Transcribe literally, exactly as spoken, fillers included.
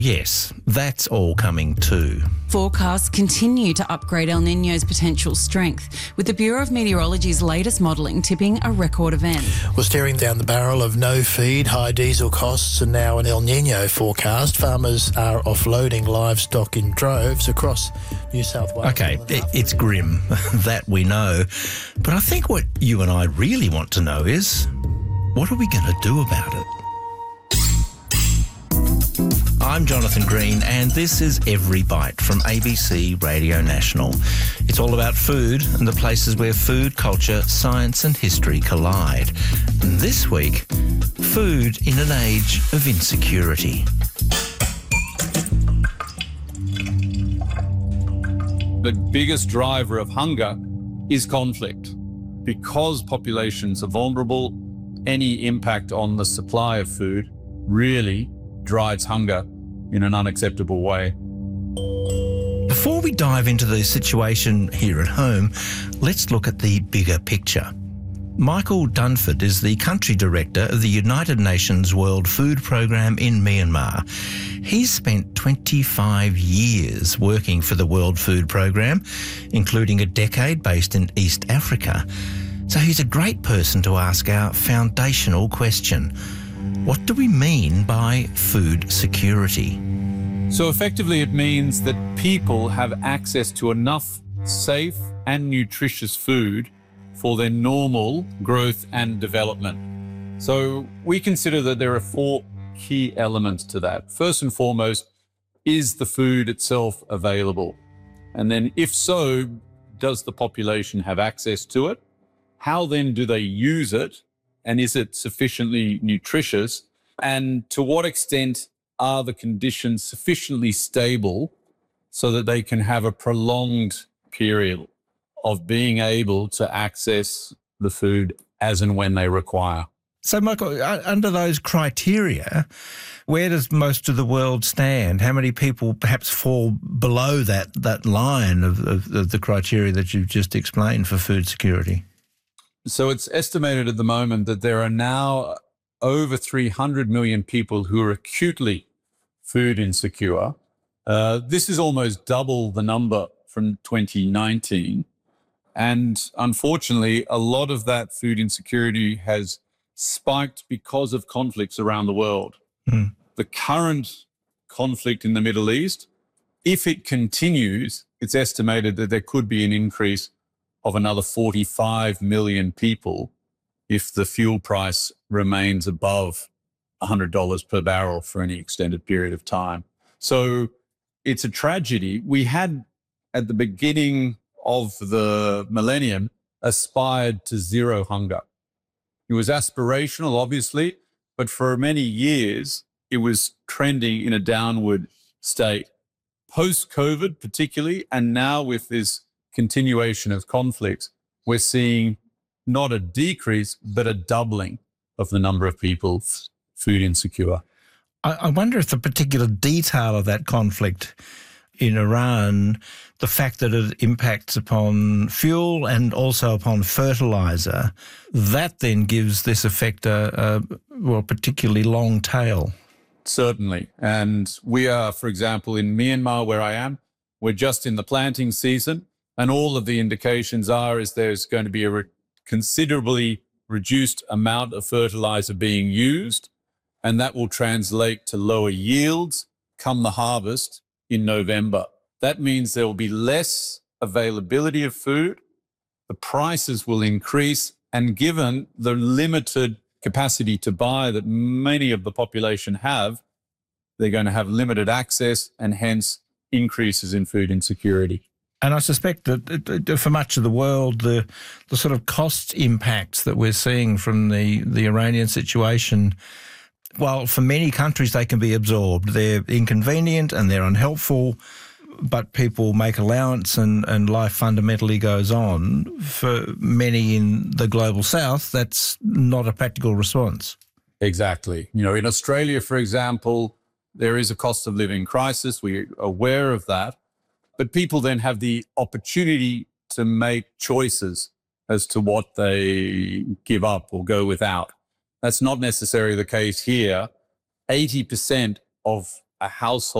Yes, that's all coming too. Forecasts continue to upgrade El Niño's potential strength, with the Bureau of Meteorology's latest modelling tipping a record event. We're staring down the barrel of no feed, high diesel costs, and now an El Niño forecast. Farmers are offloading livestock in droves across New South Wales. Okay, it, it's grim, that we know. But I think what you and I really want to know is, what are we going to do about it? I'm Jonathan Green, and this is Every Bite from A B C Radio National. It's all about food and the places where food, culture, science and history collide. And this week, food in an age of insecurity. The biggest driver of hunger is conflict. Because populations are vulnerable, any impact on the supply of food really drives hunger in an unacceptable way. Before we dive into the situation here at home, let's look at the bigger picture. Michael Dunford is the country director of the United Nations World Food Programme in Myanmar. He's spent twenty-five years working for the World Food Programme, including a decade based in East Africa. So he's a great person to ask our foundational question. What do we mean by food security? So effectively it means that people have access to enough safe and nutritious food for their normal growth and development. So we consider that there are four key elements to that. First and foremost, is the food itself available? And then if so, does the population have access to it? How then do they use it? And is it sufficiently nutritious? And to what extent are the conditions sufficiently stable so that they can have a prolonged period of being able to access the food as and when they require? So, Michael, under those criteria, where does most of the world stand? How many people perhaps fall below that, that line of, of, of the criteria that you've just explained for food security? So it's estimated at the moment that there are now over three hundred million people who are acutely food insecure. Uh, this is almost double the number from twenty nineteen. And unfortunately, a lot of that food insecurity has spiked because of conflicts around the world. Mm. The current conflict in the Middle East, if it continues, it's estimated that there could be an increase of another forty-five million people if the fuel price remains above one hundred dollars per barrel for any extended period of time. So it's a tragedy. We had, at the beginning of the millennium, aspired to zero hunger. It was aspirational, obviously, but for many years, it was trending in a downward state. Post-COVID particularly, and now with this continuation of conflicts, we're seeing not a decrease, but a doubling of the number of people f- food insecure. I, I wonder if the particular detail of that conflict in Iran, the fact that it impacts upon fuel and also upon fertiliser, that then gives this effect a, a well, particularly long tail. Certainly. And we are, for example, in Myanmar, where I am, we're just in the planting season. And all of the indications are is there's going to be a re- considerably reduced amount of fertilizer being used, and that will translate to lower yields come the harvest in November. That means there will be less availability of food, the prices will increase, and given the limited capacity to buy that many of the population have, they're going to have limited access and hence increases in food insecurity. And I suspect that for much of the world, the the sort of cost impacts that we're seeing from the, the Iranian situation, while for many countries they can be absorbed, they're inconvenient and they're unhelpful, but people make allowance and, and life fundamentally goes on. For many in the global south, that's not a practical response. Exactly. You know, in Australia, for example, there is a cost of living crisis. We're aware of that. But people then have the opportunity to make choices as to what they give up or go without. That's not necessarily the case here. eighty percent of a household